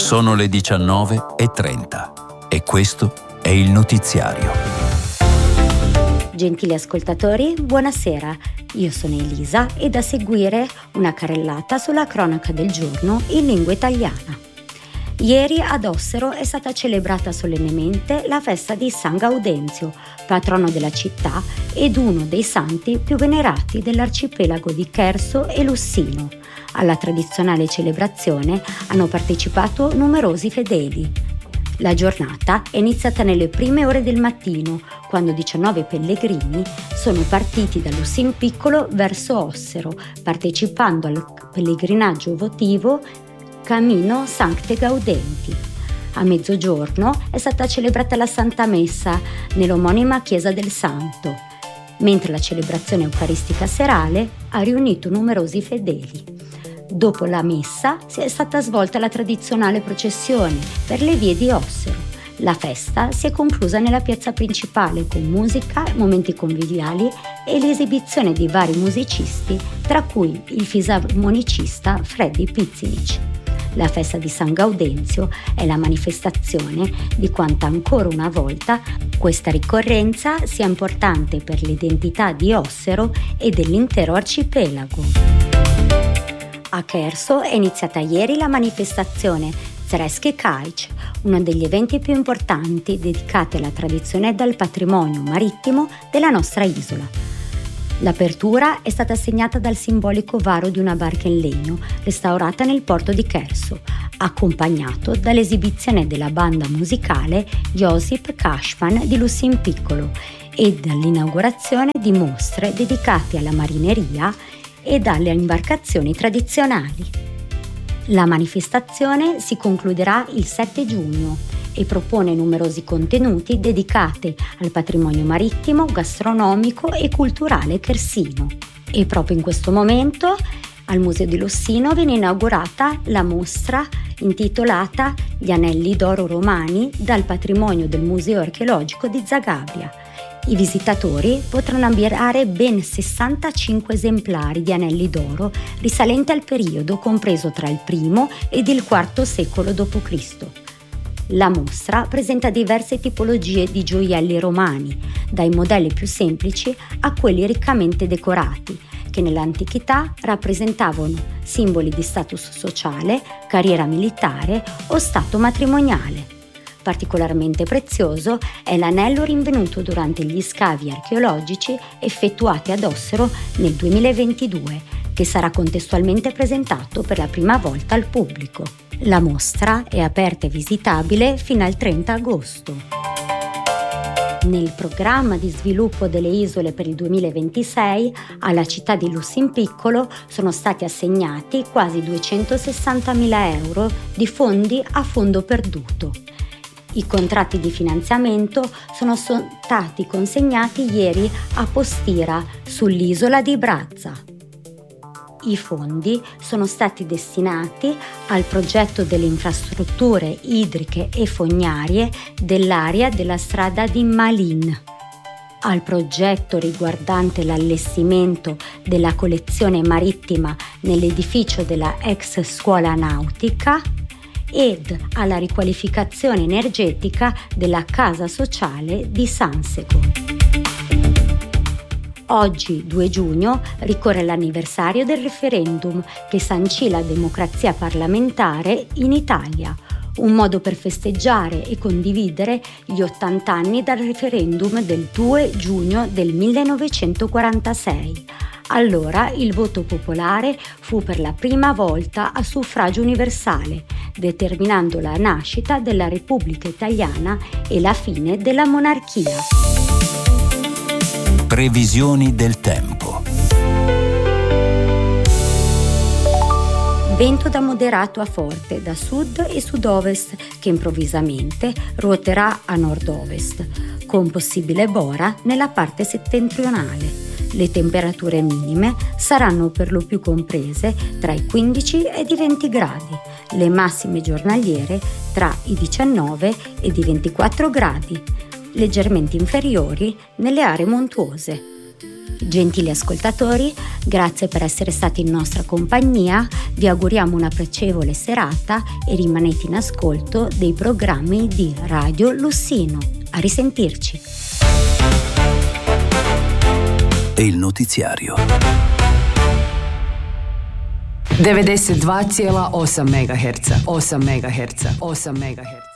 Sono le 19:30 e questo è il notiziario. Gentili ascoltatori, buonasera. Io sono Elisa e da seguire una carrellata sulla cronaca del giorno in lingua italiana. Ieri ad Ossero è stata celebrata solennemente la festa di San Gaudenzio, patrono della città ed uno dei santi più venerati dell'arcipelago di Cherso e Lussino. Alla tradizionale celebrazione hanno partecipato numerosi fedeli. La giornata è iniziata nelle prime ore del mattino, quando 19 pellegrini sono partiti da Lussin Piccolo verso Ossero, partecipando al pellegrinaggio votivo Camino Sancte Gaudenti. A mezzogiorno è stata celebrata la Santa Messa nell'omonima Chiesa del Santo, mentre la celebrazione eucaristica serale ha riunito numerosi fedeli. Dopo la messa è stata svolta la tradizionale processione per le vie di Ossero. La festa si è conclusa nella piazza principale con musica, momenti conviviali e l'esibizione di vari musicisti, tra cui il fisarmonicista Freddy Pizzinic. La festa di San Gaudenzio è la manifestazione di quanto ancora una volta questa ricorrenza sia importante per l'identità di Ossero e dell'intero arcipelago. A Cherso è iniziata ieri la manifestazione Zreský Kajč, uno degli eventi più importanti dedicati alla tradizione e al patrimonio marittimo della nostra isola. L'apertura è stata segnata dal simbolico varo di una barca in legno restaurata nel porto di Cherso, accompagnato dall'esibizione della banda musicale Josip Cashman di Lussin Piccolo e dall'inaugurazione di mostre dedicate alla marineria e dalle imbarcazioni tradizionali. La manifestazione si concluderà il 7 giugno e propone numerosi contenuti dedicati al patrimonio marittimo, gastronomico e culturale chersino. E proprio in questo momento al Museo di Lussino viene inaugurata la mostra intitolata Gli anelli d'oro romani dal patrimonio del Museo archeologico di Zagabria. I visitatori potranno ammirare ben 65 esemplari di anelli d'oro risalenti al periodo compreso tra il I ed il IV secolo d.C. La mostra presenta diverse tipologie di gioielli romani, dai modelli più semplici a quelli riccamente decorati, che nell'antichità rappresentavano simboli di status sociale, carriera militare o stato matrimoniale. Particolarmente prezioso è l'anello rinvenuto durante gli scavi archeologici effettuati ad Ossero nel 2022, che sarà contestualmente presentato per la prima volta al pubblico. La mostra è aperta e visitabile fino al 30 agosto. Nel programma di sviluppo delle isole per il 2026, alla città di Lussin Piccolo sono stati assegnati quasi 260.000 euro di fondi a fondo perduto. I contratti di finanziamento sono stati consegnati ieri a Postira, sull'isola di Brazza. I fondi sono stati destinati al progetto delle infrastrutture idriche e fognarie dell'area della strada di Malin, al progetto riguardante l'allestimento della collezione marittima nell'edificio della ex scuola nautica ed alla riqualificazione energetica della casa sociale di Sanseco. Oggi, 2 giugno, ricorre l'anniversario del referendum che sancì la democrazia parlamentare in Italia, un modo per festeggiare e condividere gli 80 anni dal referendum del 2 giugno del 1946. Allora il voto popolare fu per la prima volta a suffragio universale, determinando la nascita della Repubblica Italiana e la fine della monarchia. Previsioni del tempo. Vento da moderato a forte da sud e sud-ovest che improvvisamente ruoterà a nord-ovest, con possibile bora nella parte settentrionale. Le temperature minime saranno per lo più comprese tra i 15 ed i 20 gradi, le massime giornaliere tra i 19 ed i 24 gradi, leggermente inferiori nelle aree montuose. Gentili ascoltatori, grazie per essere stati in nostra compagnia, vi auguriamo una piacevole serata e rimanete in ascolto dei programmi di Radio Lussino. A risentirci. E il notiziario. 92,8 MHz. 8 MHz.